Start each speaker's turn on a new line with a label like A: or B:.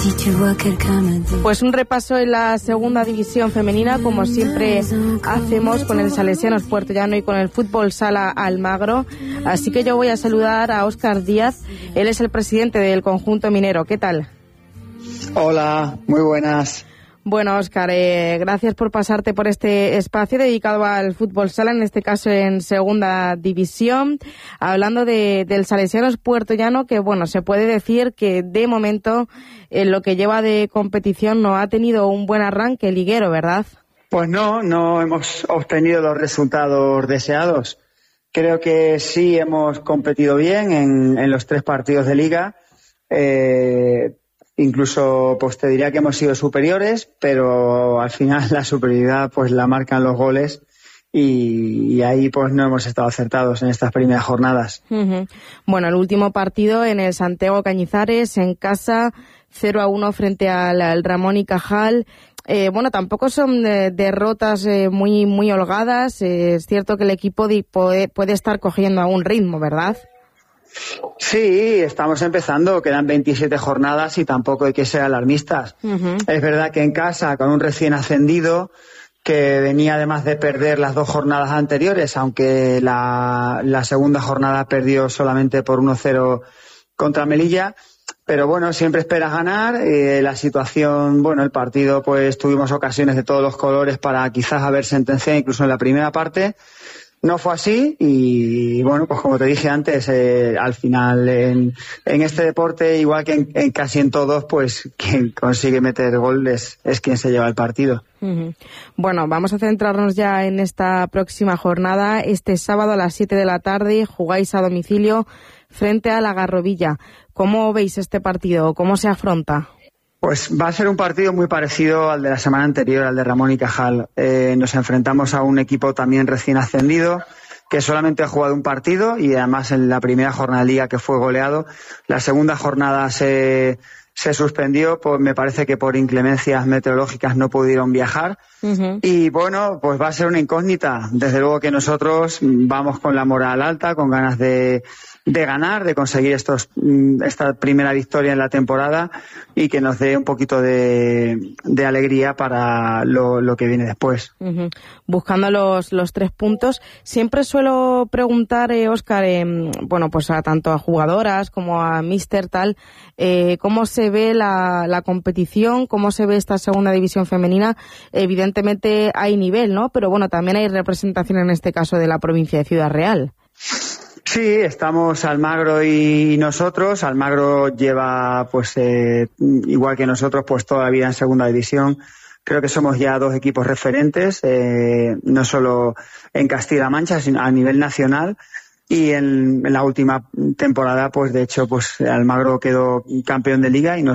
A: Pues un repaso en la segunda división femenina, como siempre hacemos con el Salesianos Puertollano y con el Fútbol Sala Almagro. Así que yo voy a saludar a Óscar Díaz, él es el presidente del conjunto minero. ¿Qué tal?
B: Hola, muy buenas.
A: Bueno, Óscar, gracias por pasarte por este espacio dedicado al fútbol sala, en este caso en segunda división, hablando del Salesianos Puertollano, que bueno, se puede decir que de momento en lo que lleva de competición no ha tenido un buen arranque liguero, ¿verdad?
B: Pues no hemos obtenido los resultados deseados. Creo que sí hemos competido bien en los 3 partidos de liga. Incluso pues te diría que hemos sido superiores, pero al final la superioridad pues la marcan los goles y ahí pues no hemos estado acertados en estas primeras jornadas.
A: Uh-huh. Bueno, el último partido en el Santiago Cañizares, en casa, 0-1 frente al Ramón y Cajal. Bueno, tampoco son derrotas muy holgadas. Es cierto que el equipo puede estar cogiendo algún ritmo, ¿verdad?
B: Sí, estamos empezando, quedan 27 jornadas y tampoco hay que ser alarmistas. Uh-huh. Es verdad que en casa, con un recién ascendido, que venía además de perder las 2 jornadas anteriores, aunque la segunda jornada perdió solamente por 1-0 contra Melilla, pero bueno, siempre esperas ganar. La situación, bueno, el partido, pues tuvimos ocasiones de todos los colores para quizás haber sentenciado incluso en la primera parte. No fue así y bueno, pues como te dije antes, al final en este deporte, igual que en casi en todos, pues quien consigue meter goles es quien se lleva el partido.
A: Uh-huh. Bueno, vamos a centrarnos ya en esta próxima jornada. Este sábado a las 7 de la tarde jugáis a domicilio frente a la Garrovilla. ¿Cómo veis este partido? ¿Cómo se afronta?
B: Pues va a ser un partido muy parecido al de la semana anterior, al de Ramón y Cajal. Nos enfrentamos a un equipo también recién ascendido, que solamente ha jugado un partido y además en la primera jornada de liga que fue goleado. La segunda jornada se suspendió, pues me parece que por inclemencias meteorológicas no pudieron viajar. Uh-huh. Y bueno, pues va a ser una incógnita. Desde luego que nosotros vamos con la moral alta, con ganas de ganar, de conseguir esta primera victoria en la temporada y que nos dé un poquito de alegría para lo que viene después.
A: Uh-huh. Buscando los 3 puntos, siempre suelo preguntar, Óscar, bueno, pues tanto a jugadoras como a míster tal, cómo se ve la competición, cómo se ve esta segunda división femenina. Evidentemente hay nivel, ¿no? Pero bueno, también hay representación en este caso de la provincia de Ciudad Real.
B: Sí, estamos Almagro y nosotros. Almagro lleva, pues, igual que nosotros, pues toda la vida en segunda división. Creo que somos ya 2 equipos referentes, no solo en Castilla-La Mancha, sino a nivel nacional. Y en la última temporada, pues de hecho, pues Almagro quedó campeón de liga y